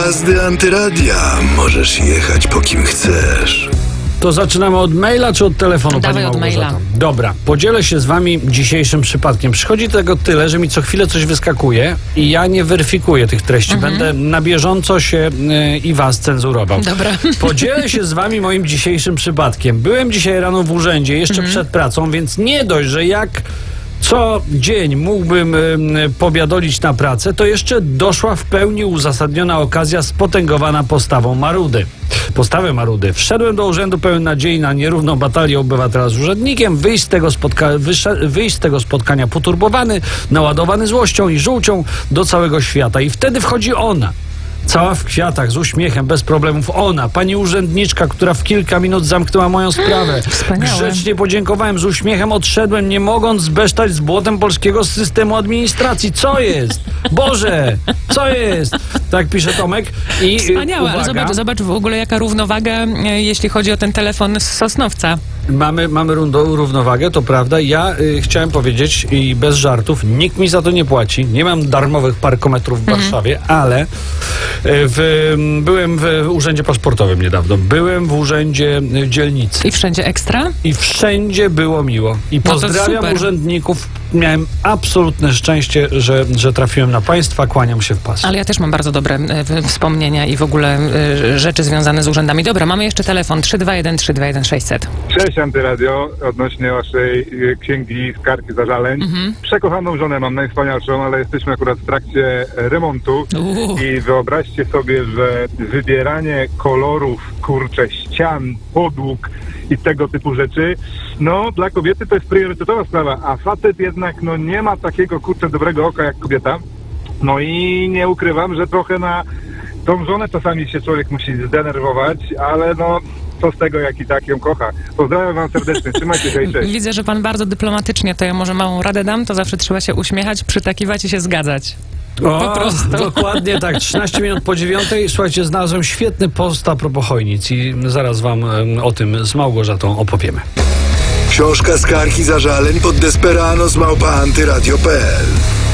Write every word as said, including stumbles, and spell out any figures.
Jazdy Antyradia. Możesz jechać po kim chcesz. To zaczynamy od maila czy od telefonu? Dawaj pani od Małgorzato? maila. Dobra, podzielę się z wami dzisiejszym przypadkiem. Przychodzi tego tyle, że mi co chwilę coś wyskakuje i ja nie weryfikuję tych treści. Mhm. Będę na bieżąco się y, i was cenzurował. Dobra. Podzielę się z wami moim dzisiejszym przypadkiem. Byłem dzisiaj rano w urzędzie, jeszcze Mhm. przed pracą, więc nie dość, że jak co dzień mógłbym y, pobiadolić na pracę, to jeszcze doszła w pełni uzasadniona okazja spotęgowana postawą Marudy. Postawę Marudy. Wszedłem do urzędu pełen nadziei na nierówną batalię obywatela z urzędnikiem, wyjść z tego, spotka- wysze- wyjść z tego spotkania poturbowany, naładowany złością i żółcią do całego świata. I wtedy wchodzi ona. Cała w kwiatach, z uśmiechem, bez problemów. Ona, pani urzędniczka, która w kilka minut zamknęła moją sprawę. Wspaniałe. Grzecznie podziękowałem, z uśmiechem odszedłem, nie mogąc zbesztać z błotem polskiego systemu administracji. Co jest? Boże, co jest? Tak pisze Tomek. I Wspaniałe, ale uwaga, zobacz, zobacz w ogóle jaka równowaga, e, jeśli chodzi o ten telefon z Sosnowca. Mamy, mamy rundo, równowagę, to prawda. Ja y, chciałem powiedzieć i bez żartów, nikt mi za to nie płaci. Nie mam darmowych parkometrów w Warszawie, ale y, w, byłem w urzędzie paszportowym niedawno. Byłem w urzędzie y, dzielnicy. I wszędzie ekstra? I wszędzie było miło. I No to pozdrawiam super. urzędników. Miałem absolutne szczęście, że, że trafiłem na państwa. Kłaniam się w pas. Ale ja też mam bardzo dobre e, w- wspomnienia i w ogóle e, rzeczy związane z urzędami. Dobra, mamy jeszcze telefon trzy dwa jeden trzy dwa jeden sześć zero zero. Cześć Antyradio, odnośnie waszej y, księgi skarg i zażaleń. Mhm. Przekochaną żonę mam, najwspanialszą, ale jesteśmy akurat w trakcie remontu Uuu. i wyobraźcie sobie, że wybieranie kolorów, kurczę, ścian, podłóg i tego typu rzeczy, no dla kobiety to jest priorytetowa sprawa, a facet jednak no nie ma takiego kurczę dobrego oka jak kobieta. No i nie ukrywam, że trochę na tą żonę czasami się człowiek musi zdenerwować, ale no co z tego, jak i tak ją kocha. Pozdrawiam wam serdecznie, trzymajcie się i cześć. Widzę, że pan bardzo dyplomatycznie, to ja może małą radę dam, to zawsze trzeba się uśmiechać, przytakiwać i się zgadzać. O, po prostu. Dokładnie tak. trzynaście minut po dziewiątej. Słuchajcie, znalazłem świetny post a propos chojnic i zaraz wam em, o tym z Małgorzatą opowiemy. Książka skarg i zażaleń pod Desperanos małpa antyradio kropka p l.